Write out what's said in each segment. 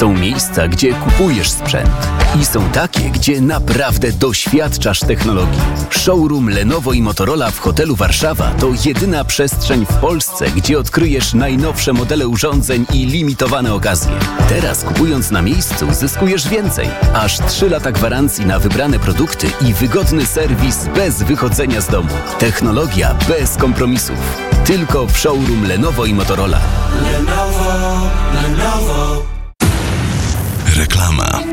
Są miejsca, gdzie kupujesz sprzęt i są takie, gdzie naprawdę doświadczasz technologii. Showroom Lenovo i Motorola w hotelu Warszawa to jedyna przestrzeń w Polsce, gdzie odkryjesz najnowsze modele urządzeń i limitowane okazje. Teraz kupując na miejscu zyskujesz więcej. Aż 3 lata gwarancji na wybrane produkty i wygodny serwis bez wychodzenia z domu. Technologia bez kompromisów. Tylko w showroom Lenovo i Motorola. Lenovo. Reklama.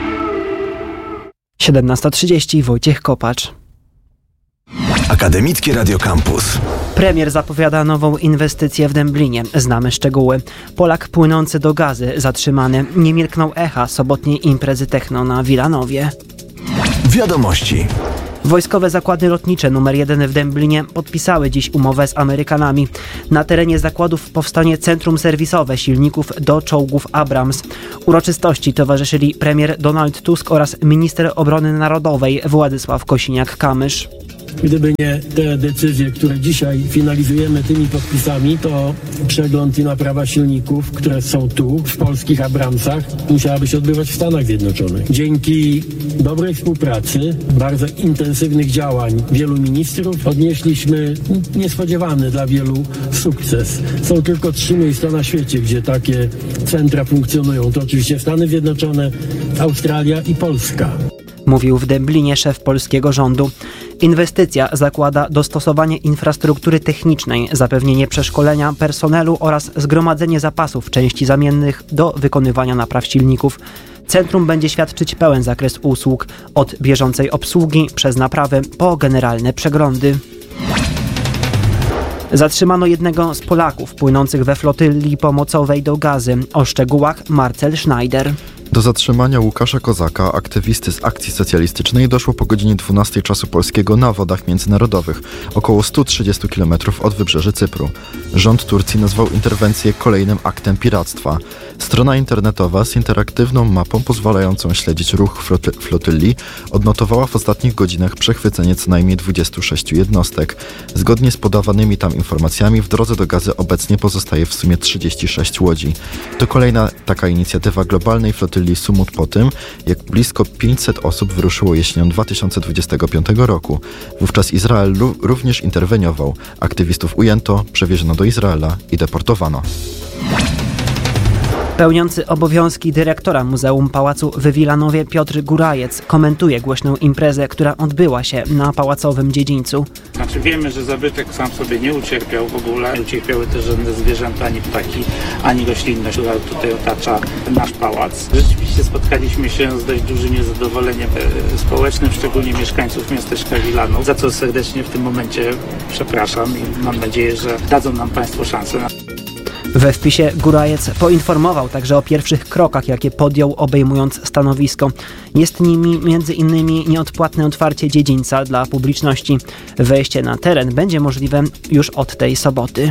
17:30. Wojciech Kopacz. Akademickie Radio Campus. Premier zapowiada nową inwestycję w Dęblinie. Znamy szczegóły. Polak płynący do Gazy zatrzymany. Nie milkną echa sobotniej imprezy techno na Wilanowie. Wiadomości. Wojskowe zakłady lotnicze nr 1 w Dęblinie podpisały dziś umowę z Amerykanami. Na terenie zakładów powstanie centrum serwisowe silników do czołgów Abrams. Uroczystości towarzyszyli premier Donald Tusk oraz minister obrony narodowej Władysław Kosiniak-Kamysz. Gdyby nie te decyzje, które dzisiaj finalizujemy tymi podpisami, to przegląd i naprawa silników, które są tu, w polskich Abramsach, musiałaby się odbywać w Stanach Zjednoczonych. Dzięki dobrej współpracy, bardzo intensywnych działań wielu ministrów odnieśliśmy niespodziewany dla wielu sukces. Są tylko 3 miejsca na świecie, gdzie takie centra funkcjonują. To oczywiście Stany Zjednoczone, Australia i Polska. Mówił w Dęblinie szef polskiego rządu. Inwestycja zakłada dostosowanie infrastruktury technicznej, zapewnienie przeszkolenia personelu oraz zgromadzenie zapasów części zamiennych do wykonywania napraw silników. Centrum będzie świadczyć pełen zakres usług, od bieżącej obsługi przez naprawy po generalne przeglądy. Zatrzymano jednego z Polaków płynących we flotyli pomocowej do Gazy. O szczegółach Marcel Schneider. Do zatrzymania Łukasza Kozaka, aktywisty z Akcji Socjalistycznej, doszło po godzinie 12 czasu polskiego na wodach międzynarodowych, około 130 km od wybrzeży Cypru. Rząd Turcji nazwał interwencję kolejnym aktem piractwa. Strona internetowa z interaktywną mapą pozwalającą śledzić ruch flotyli odnotowała w ostatnich godzinach przechwycenie co najmniej 26 jednostek. Zgodnie z podawanymi tam informacjami w drodze do Gazy obecnie pozostaje w sumie 36 łodzi. To kolejna taka inicjatywa globalnej flotyli Sumut po tym, jak blisko 500 osób wyruszyło jesienią 2025 roku. Wówczas Izrael również interweniował. Aktywistów ujęto, przewieziono do Izraela i deportowano. Pełniący obowiązki dyrektora Muzeum Pałacu w Wilanowie Piotr Gurajec komentuje głośną imprezę, która odbyła się na pałacowym dziedzińcu. Wiemy, że zabytek sam sobie nie ucierpiał w ogóle. Nie ucierpiały też żadne zwierzęta, ani ptaki, ani roślinność, która tutaj otacza nasz pałac. Rzeczywiście spotkaliśmy się z dość dużym niezadowoleniem społecznym, szczególnie mieszkańców miasteczka Wilanów, za co serdecznie w tym momencie przepraszam i mam nadzieję, że dadzą nam Państwo szansę. We wpisie Gurajec poinformował także o pierwszych krokach, jakie podjął, obejmując stanowisko. Jest nimi m.in. nieodpłatne otwarcie dziedzińca dla publiczności. Wejście na teren będzie możliwe już od tej soboty.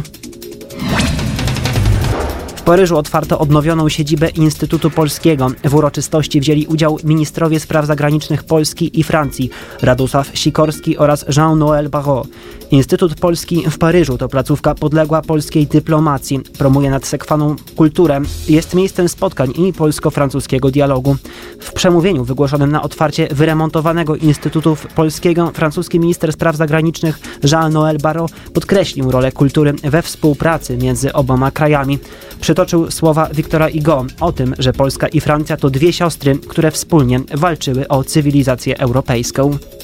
W Paryżu otwarto odnowioną siedzibę Instytutu Polskiego. W uroczystości wzięli udział ministrowie spraw zagranicznych Polski i Francji, Radosław Sikorski oraz Jean-Noël Barrot. Instytut Polski w Paryżu to placówka podległa polskiej dyplomacji. Promuje nadsekwaną kulturę. Jest miejscem spotkań i polsko-francuskiego dialogu. W przemówieniu wygłoszonym na otwarcie wyremontowanego Instytutu Polskiego francuski minister spraw zagranicznych Jean-Noël Barrot podkreślił rolę kultury we współpracy między oboma krajami. Przytoczył słowa Victora Hugo o tym, że Polska i Francja to dwie siostry, które wspólnie walczyły o cywilizację europejską.